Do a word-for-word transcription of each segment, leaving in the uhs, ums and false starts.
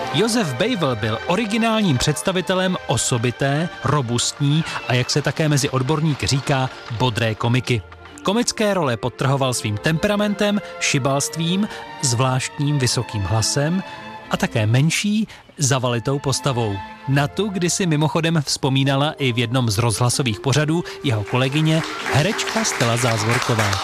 Josef Bejvl byl originálním představitelem osobité, robustní a jak se také mezi odborníky říká, bodré komiky. Komické role podtrhoval svým temperamentem, šibalstvím, zvláštním vysokým hlasem a také menší, zavalitou postavou. Na tu kdysi mimochodem vzpomínala i v jednom z rozhlasových pořadů jeho kolegyně, herečka Stella Zázvorková.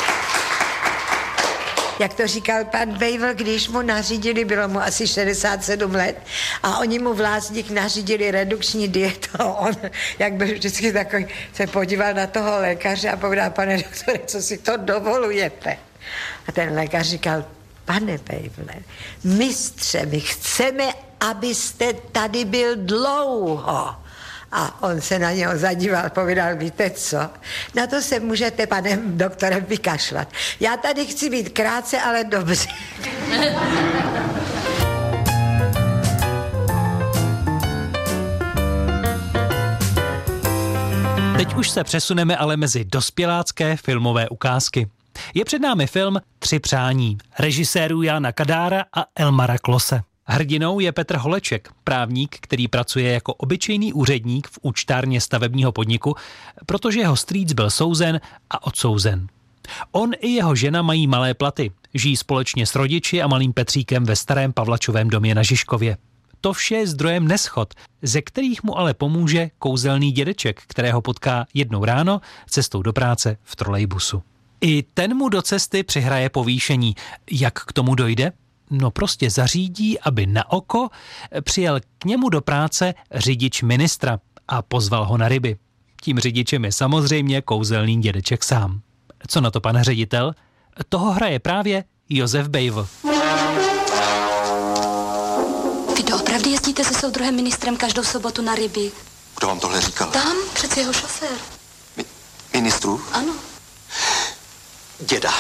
Jak to říkal pan Bejvl, když mu nařídili, bylo mu asi šedesát sedm let, a oni mu v Lázních nařídili redukční dietu. On, jak byl vždycky takový, se podíval na toho lékaře a povedal, pane doktore, co si to dovolujete? A ten lékař říkal, pane Bejvle, mistře, my chceme, abyste tady byl dlouho. A on se na něho zadíval, povídal, víte co, na to se můžete, pane doktorem, vykašlat. Já tady chci být krátce, ale dobře. Teď už se přesuneme ale mezi dospělácké filmové ukázky. Je před námi film Tři přání, režisérů Jána Kadára a Elmara Klose. Hrdinou je Petr Holeček, právník, který pracuje jako obyčejný úředník v účtárně stavebního podniku, protože jeho strýc byl souzen a odsouzen. On i jeho žena mají malé platy, žijí společně s rodiči a malým Petříkem ve starém Pavlačovém domě na Žižkově. To vše je zdrojem neschod, ze kterých mu ale pomůže kouzelný dědeček, kterého potká jednou ráno cestou do práce v trolejbusu. I ten mu do cesty přihraje povýšení. Jak k tomu dojde? No prostě zařídí, aby na oko přijel k němu do práce řidič ministra a pozval ho na ryby. Tím řidičem je samozřejmě kouzelný dědeček sám. Co na to pan ředitel? Toho hraje právě Josef Bejvl. Vy doopravdy jezdíte se soudruhem ministrem každou sobotu na ryby? Kdo vám tohle říkal? Tam, přece jeho šofér. Mi- ministru? Ano. Děda.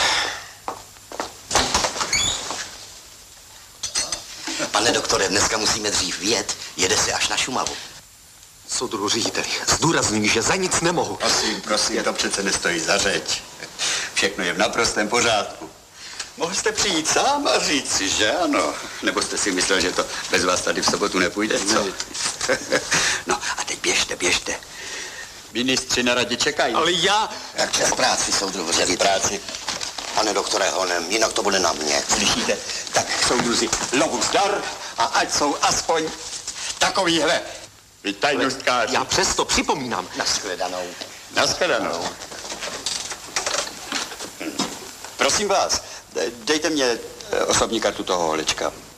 Pane doktore, dneska musíme dřív vyjet, jede se až na Šumavu. Soudruhu řediteli, zdůrazňuji, že za nic nemohu. Prosím, prosím, to přece nestojí za řeč. Všechno je v naprostém pořádku. Mohl jste přijít sám a říct si, že ano? Nebo jste si myslel, že to bez vás tady v sobotu nepůjde, co? No a teď běžte, běžte. Ministři na radě čekají. Ale já... Jak čas práci, soudruhu řediteli. práci. Pane doktore Honem, jinak to bude na mě. Slyšíte? Tak, soudruzi, lovu zdar a ať jsou aspoň takovýhle. Vy tajnostkáři. Já přesto připomínám. Nashledanou. Nashledanou. Hm. Prosím vás, dejte mě osobní kartu toho Holečka.